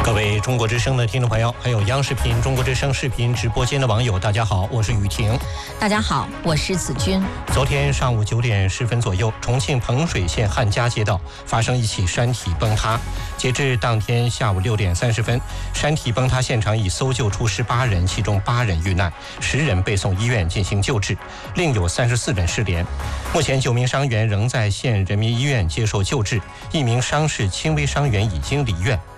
各位中国之声的听众朋友，还有央视频中国之声视频直播间的网友，大家好，我是雨婷。 大家好，我是子君。 昨天上午9点10分左右，重庆彭水县汉家街道发生一起山体崩塌。截至当天下午6点30分，山体崩塌现场已搜救出18人，其中8人遇难，10人被送医院进行救治，另有34人失联。目前9名伤员仍在县人民医院接受救治，1名伤势轻微伤员已经离院。